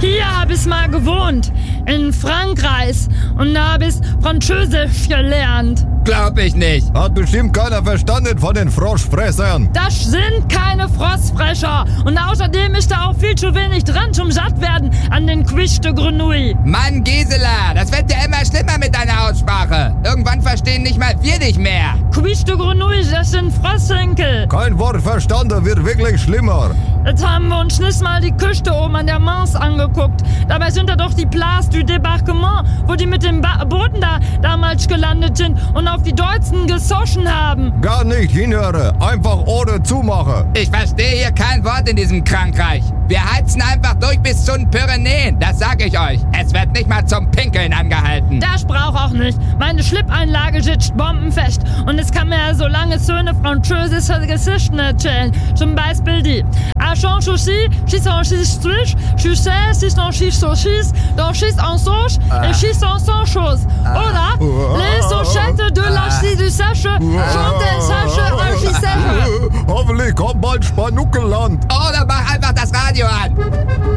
Hier hab ich mal gewohnt, in Frankreich. Und da hab ich Französisch gelernt. Glaub ich nicht. Hat bestimmt keiner verstanden von den Froschfressern. Das sind keine Frostfresser. Und außerdem ist da auch viel zu wenig dran zum Sattwerden an den Quiche de Grenouille. Mann, Gisela, das wird ja immer schlimmer mit deiner Aussprache. Irgendwann verstehen nicht mal wir dich mehr. Quiche de Grenouille, das sind Frossenkel. Kein Wort verstanden, wird wirklich schlimmer. Jetzt haben wir uns nicht mal die Küste oben an der Manche angeguckt. Dabei sind da doch die Place du Débarquement, wo die mit den Booten da damals gelandet sind und auf die Deutschen gesoschen haben. Gar nicht hinhören, einfach Ohren zumachen. Ich verstehe hier kein Wort in diesem Frankreich. Wir heizen einfach durch bis zu den Pyrenäen, das sag ich euch. Es wird nicht mal zum Pinkeln angehalten. Das brauch auch nicht. Meine Schlipeinlage sitzt bombenfest. Und es kann mir ja so lange schöne französische Geschichten erzählen. Zum Beispiel die. À Chanchouchi, schieß en schieß durch, schieß en schieß en schieß, dann schieß en sauce, et schieß en sans chose. Oder les sauchettes de la chie du Sache, chante Sache, en schieß. Hoffentlich kommt bald Spanuckelland. Oder mach einfach das Radio an.